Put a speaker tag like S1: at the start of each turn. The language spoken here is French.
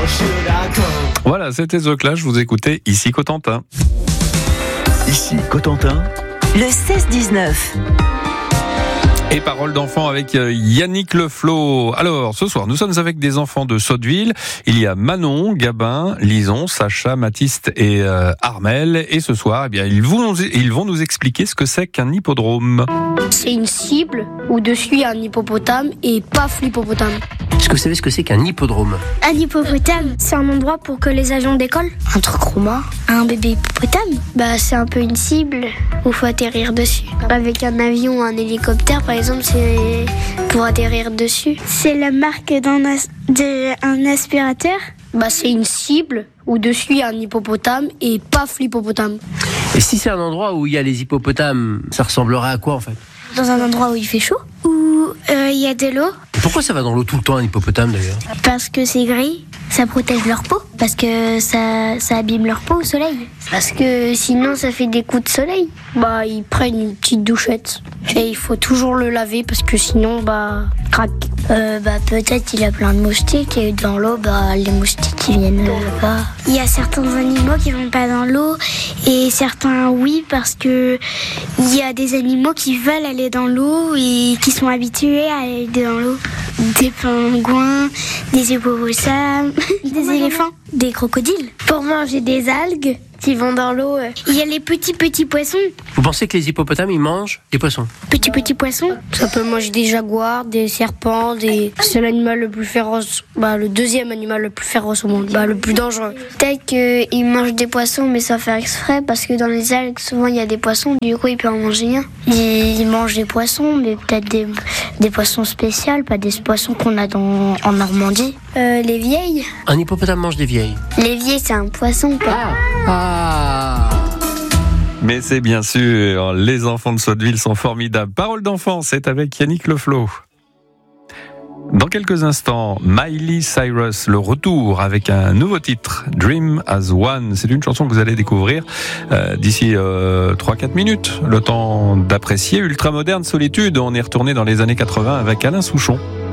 S1: Voilà, c'était The Clash, vous écoutez ici Cotentin.
S2: Ici Cotentin,
S3: le 16-19.
S1: Et paroles d'enfants avec Yannick Leflo. Alors, ce soir, nous sommes avec des enfants de Sotteville. Il y a Manon, Gabin, Lison, Sacha, Mathiste et Armel. Et ce soir, eh bien, ils vont nous expliquer ce que c'est qu'un hippodrome.
S4: C'est une cible où dessus il y a un hippopotame et paf l'hippopotame.
S5: Est-ce que vous savez ce que c'est qu'un hippodrome ?
S4: Un hippopotame, c'est un endroit pour que les agents décollent. Un truc roumain. Un bébé hippopotame, c'est un peu une cible où il faut atterrir dessus. Avec un avion ou un hélicoptère, par exemple, c'est pour atterrir dessus. C'est la marque d'un aspirateur. C'est une cible où dessus il y a un hippopotame et paf l'hippopotame.
S5: Et si c'est un endroit où il y a les hippopotames, ça ressemblerait à quoi en fait ?
S4: Dans un endroit où il fait chaud, où il y a de l'eau.
S5: Pourquoi ça va dans l'eau tout le temps un hippopotame d'ailleurs ?
S4: Parce que c'est gris, ça protège leur peau. Parce que ça abîme leur peau au soleil. Parce que sinon ça fait des coups de soleil. Ils prennent une petite douchette. Et il faut toujours le laver parce que sinon craque. Peut-être il a plein de moustiques et dans l'eau les moustiques ils viennent pas. Il y a certains animaux qui vont pas dans l'eau et certains oui parce que il y a des animaux qui veulent aller dans l'eau et qui sont habitués à aller dans l'eau. Des pingouins, des hippopotames, des éléphants, des crocodiles. Pour manger des algues qui vont dans l'eau. Il y a les petits poissons.
S5: Vous pensez que les hippopotames ils mangent des poissons ?
S4: Petits poissons. Ça peut manger des jaguars, des serpents, c'est l'animal le plus féroce. Le deuxième animal le plus féroce au monde. Le plus dangereux. Peut-être qu'ils mangent des poissons mais sans faire exprès parce que dans les algues souvent il y a des poissons. Du coup il peut en manger un. Ils mangent des poissons mais peut-être des poissons spéciaux, pas des poissons qu'on a en Normandie. Les vieilles.
S5: Un hippopotame mange des vieilles.
S4: Les vieilles c'est un poisson quoi.
S1: Mais c'est bien sûr, les enfants de Sotteville sont formidables. Paroles d'enfants, c'est avec Yannick Leflo. Dans quelques instants, Miley Cyrus, le retour avec un nouveau titre, Dream as One. C'est une chanson que vous allez découvrir d'ici 3-4 minutes. Le temps d'apprécier Ultramoderne Solitude. On est retourné dans les années 80 avec Alain Souchon.